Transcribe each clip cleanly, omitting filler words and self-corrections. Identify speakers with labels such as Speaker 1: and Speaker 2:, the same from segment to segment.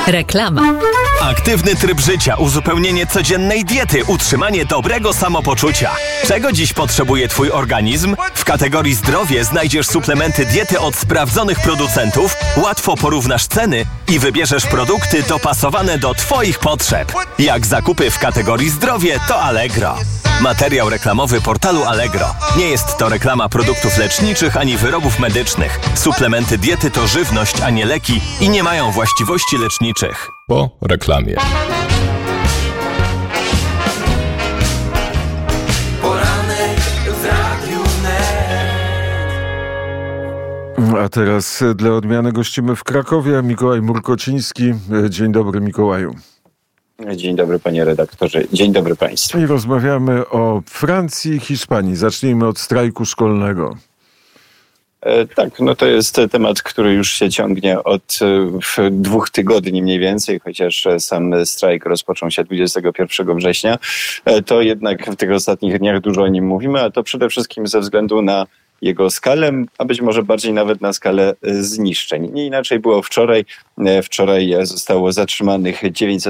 Speaker 1: Reklama.
Speaker 2: Aktywny tryb życia, uzupełnienie codziennej diety, utrzymanie dobrego samopoczucia. Czego dziś potrzebuje Twój organizm? W kategorii zdrowie znajdziesz suplementy diety od sprawdzonych producentów, łatwo porównasz ceny i wybierzesz produkty dopasowane do Twoich potrzeb. Jak zakupy w kategorii zdrowie, to Allegro. Materiał reklamowy portalu Allegro. Nie jest to reklama produktów leczniczych ani wyrobów medycznych. Suplementy diety to żywność, a nie leki i nie mają właściwości leczniczych.
Speaker 3: Po reklamie.
Speaker 4: Poranek w Radiu Wnet.
Speaker 5: A teraz dla odmiany gościmy w Krakowie Mikołaj Murkociński. Dzień dobry, Mikołaju.
Speaker 6: Dzień dobry, panie redaktorze. Dzień dobry państwu.
Speaker 5: I rozmawiamy o Francji i Hiszpanii. Zacznijmy od strajku szkolnego.
Speaker 6: Tak, no to jest temat, który już się ciągnie od 2 tygodni mniej więcej, chociaż sam strajk rozpoczął się 21 września. To jednak w tych ostatnich dniach dużo o nim mówimy, a to przede wszystkim ze względu na jego skalę, a być może bardziej nawet na skalę zniszczeń. Nie inaczej było wczoraj. Wczoraj zostało zatrzymanych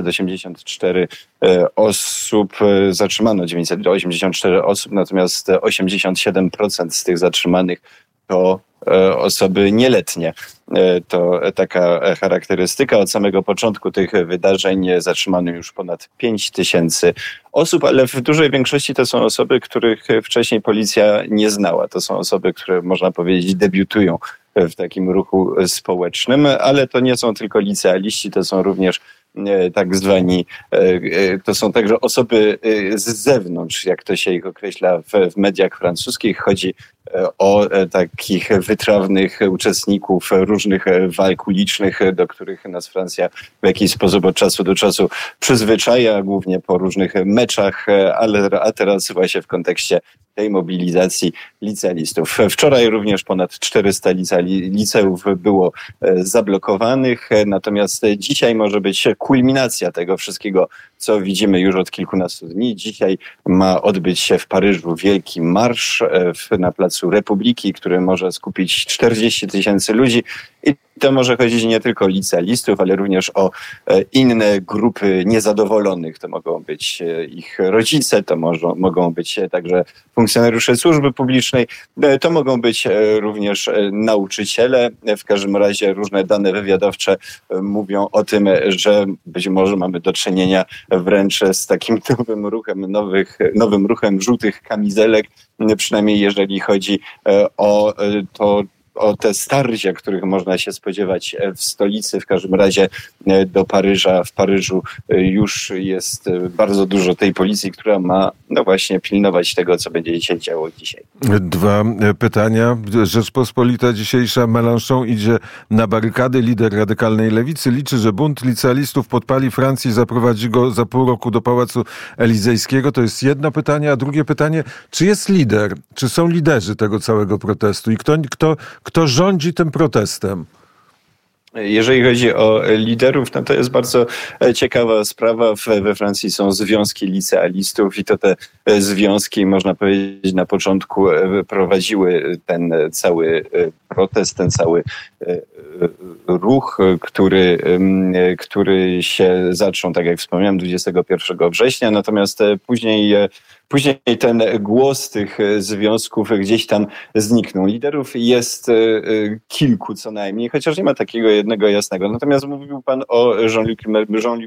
Speaker 6: 984 osób. Zatrzymano 984 osób, natomiast 87% z tych zatrzymanych to osoby nieletnie. To taka charakterystyka. Od samego początku tych wydarzeń zatrzymano już ponad 5 tysięcy osób, ale w dużej większości to są osoby, których wcześniej policja nie znała. To są osoby, które można powiedzieć debiutują w takim ruchu społecznym, ale to nie są tylko licealiści, to są również tak zwani, to są także osoby z zewnątrz, jak to się ich określa w mediach francuskich. Chodzi o takich wytrawnych uczestników różnych walk ulicznych, do których nas Francja w jakiś sposób od czasu do czasu przyzwyczaja, głównie po różnych meczach, a teraz właśnie w kontekście tej mobilizacji licealistów. Wczoraj również ponad 400 liceów było zablokowanych, natomiast dzisiaj może być kulminacja tego wszystkiego, co widzimy już od kilkunastu dni. Dzisiaj ma odbyć się w Paryżu wielki marsz na Placu Republiki, który może skupić 40 tysięcy ludzi. I to może chodzić nie tylko o licealistów, ale również o inne grupy niezadowolonych. To mogą być ich rodzice, to mogą być także funkcjonariusze służby publicznej, to mogą być również nauczyciele. W każdym razie różne dane wywiadowcze mówią o tym, że być może mamy do czynienia wręcz z takim nowym ruchem żółtych kamizelek, przynajmniej jeżeli chodzi o te starcia, których można się spodziewać w stolicy. W każdym razie do Paryża, w Paryżu już jest bardzo dużo tej policji, która ma no właśnie pilnować tego, co będzie się działo dzisiaj. 2
Speaker 5: pytania. Rzeczpospolita dzisiejsza. Mélenchon idzie na barykady. Lider radykalnej lewicy liczy, że bunt licealistów podpali Francję i zaprowadzi go za pół roku do Pałacu Elizejskiego. To jest jedno pytanie. A drugie pytanie, czy jest lider? Czy są liderzy tego całego protestu? I kto rządzi tym protestem?
Speaker 6: Jeżeli chodzi o liderów, no to jest bardzo ciekawa sprawa. We Francji są związki licealistów i to te związki, można powiedzieć, na początku prowadziły ten cały protest, ten cały ruch, który się zaczął, tak jak wspomniałem, 21 września, natomiast później ten głos tych związków gdzieś tam zniknął. Liderów jest kilku co najmniej, chociaż nie ma takiego jednego jasnego. Natomiast mówił pan o Jean-Luc